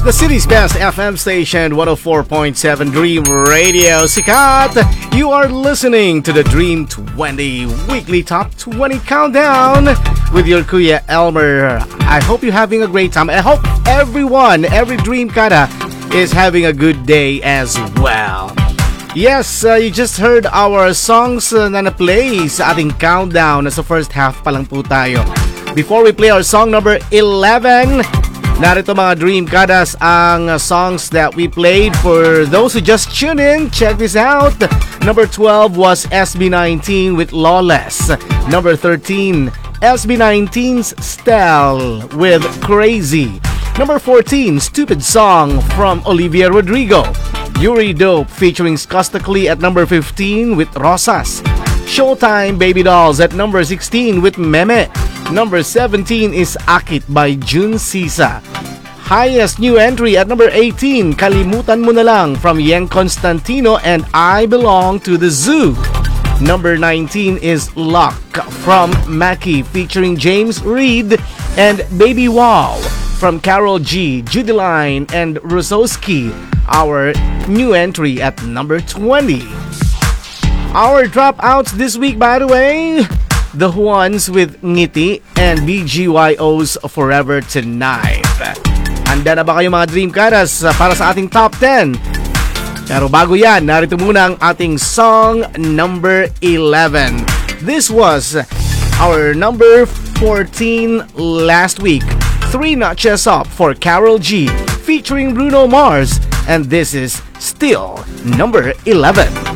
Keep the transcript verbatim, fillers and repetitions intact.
The city's best F M station, one oh four point seven Dream Radio. Sikat, you are listening to the Dream twenty Weekly Top twenty Countdown with your Kuya Elmer. I hope you're having a great time. I hope everyone, every Dream Kada is having a good day as well. Yes, uh, you just heard our songs uh, na na-play sa ating countdown. Nasa first half pa lang po tayo. Before we play our song number eleven, narito mga Dream Kadas ang songs that we played. For those who just tuned in, check this out. Number twelve was S B nineteen with Lawless. Number thirteen, S B nineteen's Stell with Crazy. Number fourteen, Stupid Song from Olivia Rodrigo. Yuri Dope featuring Skostakli at number fifteen with Rosas. Showtime Baby Dolls at number sixteen with Meme. Number seventeen is Akit by Jun Sisa. Highest new entry at number eighteen, Kalimutan Mo Na Lang from Yang Constantino and I Belong to the Zoo. Number nineteen is Luck from Maki featuring James Reid and Baby Wow from Carol G, Judeline and Rosowski. Our new entry at number twenty. Our dropouts this week, by the way, The Juans with Ngiti and B G Y O's Forever Tonight. Handa na ba kayo mga Dream Karas para sa ating top ten? Pero bago yan, narito muna ang ating song number eleven. This was our number fourteen last week. Three notches up for Carol G featuring Bruno Mars. And this is still number eleven.